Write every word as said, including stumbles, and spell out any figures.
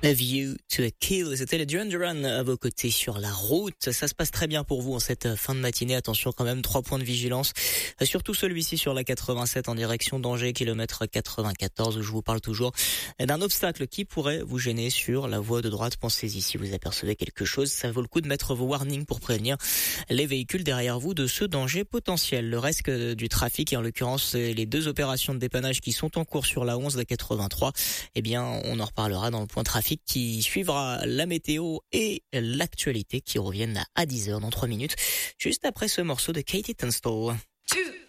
A View to a Kill, c'était le Duran Duran à vos côtés sur la route. Ça se passe très bien pour vous en cette fin de matinée. Attention quand même, trois points de vigilance. Surtout celui-ci sur la quatre-vingt-sept en direction d'Angers, kilomètre quatre-vingt-quatorze, où je vous parle toujours d'un obstacle qui pourrait vous gêner sur la voie de droite. Pensez-y, si vous apercevez quelque chose, ça vaut le coup de mettre vos warnings pour prévenir les véhicules derrière vous de ce danger potentiel. Le reste du trafic, et en l'occurrence les deux opérations de dépannage qui sont en cours sur la onze, la quatre-vingt-trois, eh bien on en reparlera dans le point trafic qui suivra la météo et l'actualité qui reviennent à dix heures dans trois minutes, juste après ce morceau de Katie Tunstall. Two.